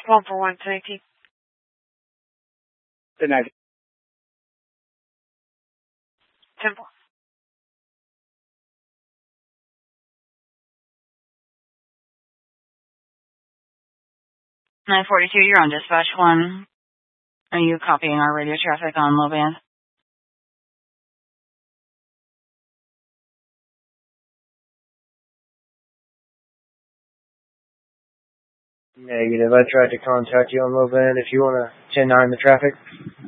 1 for 1, 19. Good night. 10 4. (942), you're on dispatch 1. Are you copying our radio traffic on low band? Negative. I tried to contact you on low band if you want to 10-9 the traffic.